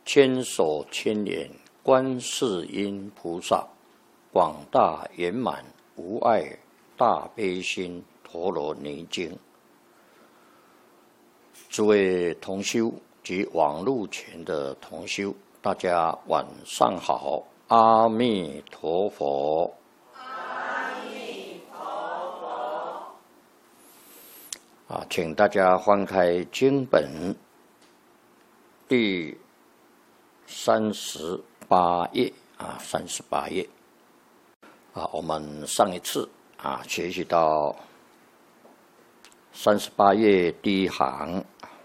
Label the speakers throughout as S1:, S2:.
S1: 千手千眼观世音菩萨，广大圆满无碍大悲心陀罗尼经。诸位同修及网络前的同修，大家晚上好，阿弥陀佛。
S2: 阿弥陀佛。
S1: 请大家翻开经本第38页38页。我们上一次学习到38页第一行，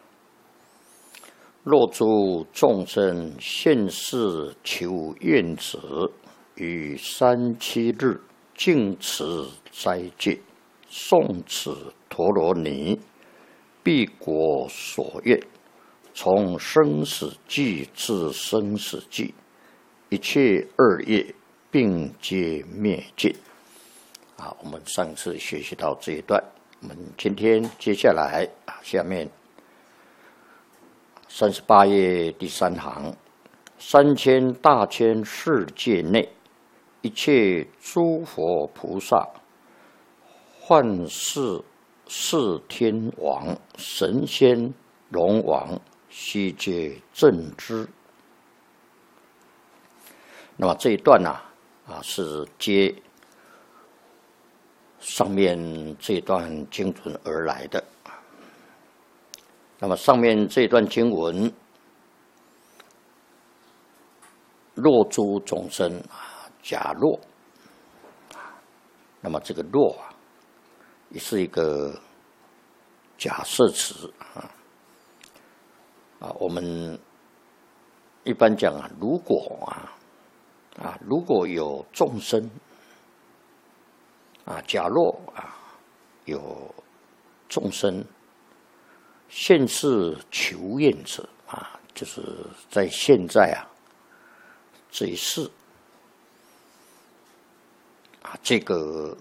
S1: 若诸众生现世求愿者，于37日净持斋戒，诵此陀罗尼，必果所愿。从生死际至生死际，一切恶业并皆灭尽。我们上次学习到这一段，我们今天接下来下面38页第3行，3000大千世界内，一切诸佛菩萨、幻世天王、神仙、龙王，悉皆正知。那么这一段是接上面这段经文而来的。那么上面这段经文，若诸众生假若，那么这个若也是一个假设词我们一般讲如果有众生假若有众生现世求愿者就是在现在这一世这个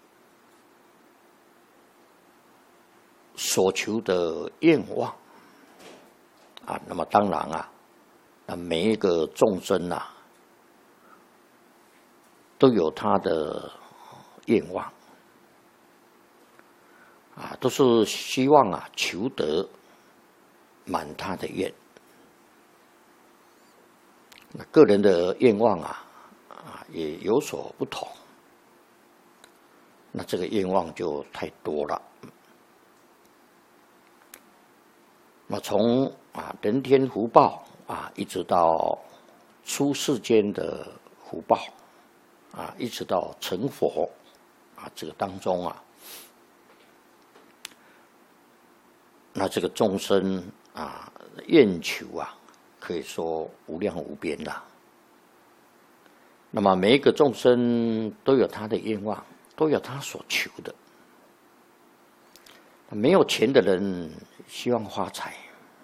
S1: 所求的愿望那么当然每一个众生都有他的愿望都是希望求得满他的愿。那个人的愿望也有所不同，那这个愿望就太多了。那从人天福报一直到出世间的福报一直到成佛这个当中那这个众生愿求可以说无量无边了。那么每一个众生都有他的愿望，都有他所求的。没有钱的人希望发财，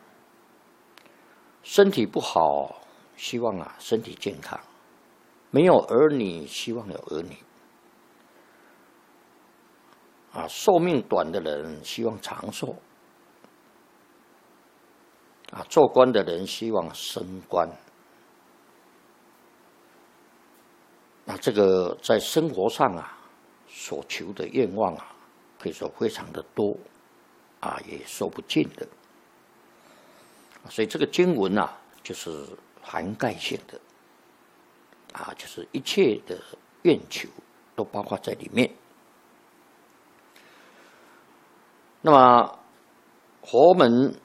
S1: 身体不好希望身体健康，没有儿女希望有儿女，寿命短的人希望长寿，做官的人希望升官。这个在生活上所求的愿望可以说非常的多也说不尽的。所以这个经文就是涵盖性的就是一切的愿求都包括在里面。那么佛门